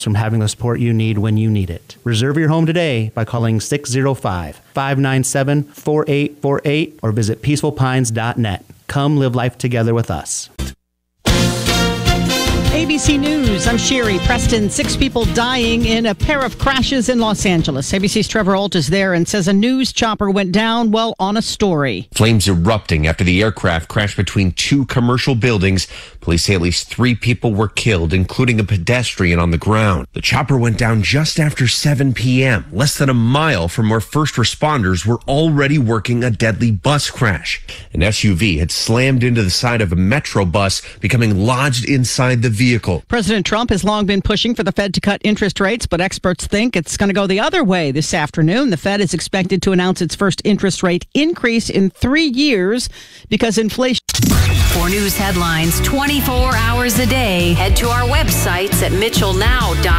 from having the support you need when you need it. Reserve your home today by calling 605-597-4848 or visit peacefulpines.net. Come live life together with us. ABC News, I'm Sherry. Preston, 6 people dying in a pair of crashes in Los Angeles. ABC's Trevor Holt is there and says a news chopper went down, well, on a story. Flames erupting after the aircraft crashed between 2 commercial buildings. Police say at least 3 people were killed, including a pedestrian on the ground. The chopper went down just after 7 p.m., less than a mile from where first responders were already working a deadly bus crash. An SUV had slammed into the side of a Metro bus, becoming lodged inside the vehicle. President Trump has long been pushing for the Fed to cut interest rates, but experts think it's going to go the other way this afternoon. The Fed is expected to announce its first interest rate increase in 3 years because inflation. For news headlines 24 hours a day, head to our websites at mitchellnow.com.